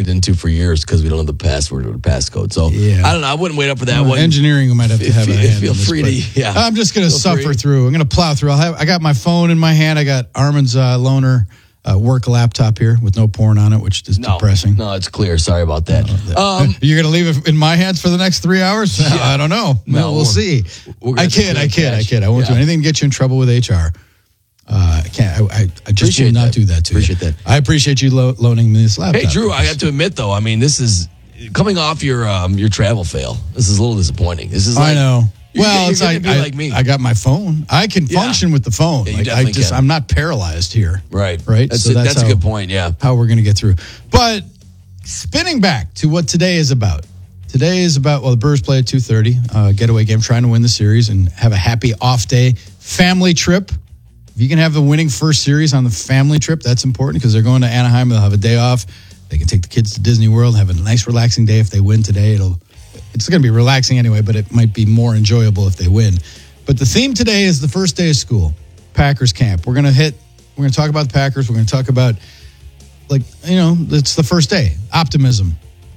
get into for years because we don't have the password or the passcode. So I don't know. I wouldn't wait up for that one. Engineering might have to have a hand feel in this, free to. Yeah, I'm just going to suffer through. I'm going to plow through. I got my phone in my hand. I got Armin's loaner work laptop here with no porn on it, which is depressing. No, it's clear. Sorry about that. You're going to leave it in my hands for the next 3 hours? Yeah. I don't know. No, we'll see. I kid. I won't do anything to get you in trouble with HR. I can't. I just will not do that to you. Appreciate that. I appreciate you loaning me this laptop. Hey, Drew, I have to admit, though, I mean, this is coming off your travel fail. This is a little disappointing. This is like, I know. Well, it's like me. I got my phone. I can function with the phone. Yeah, I'm not paralyzed here. Right. So that's a good point. Yeah. How we're going to get through. But spinning back to what today is about. Today is about, the Brewers play at 2:30, getaway game, trying to win the series and have a happy off day, family trip. If you can have the winning first series on the family trip, that's important because they're going to Anaheim. They'll have a day off. They can take the kids to Disney World, have a nice, relaxing day. If they win today, it's going to be relaxing anyway, but it might be more enjoyable if they win. But the theme today is the first day of school, Packers camp. We're going to talk about the Packers. We're going to talk about, it's the first day, optimism.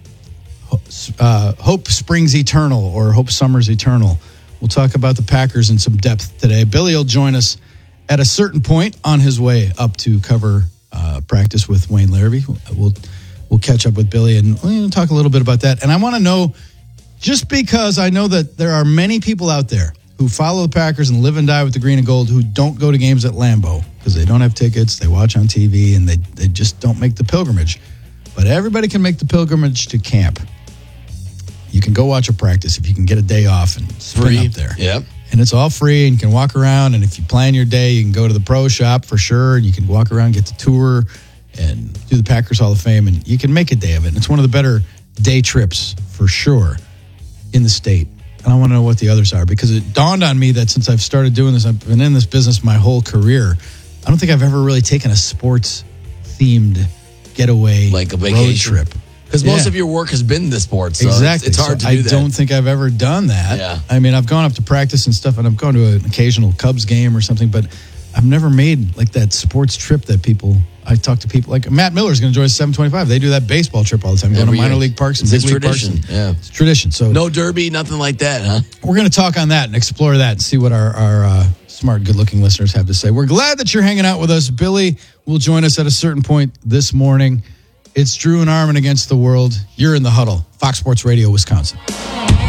Hope springs eternal or hope summers eternal. We'll talk about the Packers in some depth today. Billy will join us at a certain point on his way up to cover practice with Wayne Larrabee. We'll catch up with Billy and we'll talk a little bit about that. And I want to know, just because I know that there are many people out there who follow the Packers and live and die with the green and gold who don't go to games at Lambeau because they don't have tickets, they watch on TV, and they just don't make the pilgrimage. But everybody can make the pilgrimage to camp. You can go watch a practice if you can get a day off and spring up there. Yeah. And it's all free and you can walk around. And if you plan your day, you can go to the pro shop for sure. And you can walk around, get the tour and do the Packers Hall of Fame. And you can make a day of it. And it's one of the better day trips for sure in the state. And I want to know what the others are because it dawned on me that since I've started doing this, I've been in this business my whole career. I don't think I've ever really taken a sports themed getaway like a vacation road trip. Because most of your work has been the sports. So exactly. It's hard to do that. I don't think I've ever done that. Yeah. I mean, I've gone up to practice and stuff, and I've gone to an occasional Cubs game or something, but I've never made like that sports trip that I talk to people, like Matt Miller's going to join us 725. They do that baseball trip all the time. Going to minor league parks and big league parks. It's tradition. So no derby, nothing like that, huh? We're going to talk on that and explore that and see what our smart, good-looking listeners have to say. We're glad that you're hanging out with us. Billy will join us at a certain point this morning. It's Drew and Armin against the world. You're in the huddle. Fox Sports Radio, Wisconsin.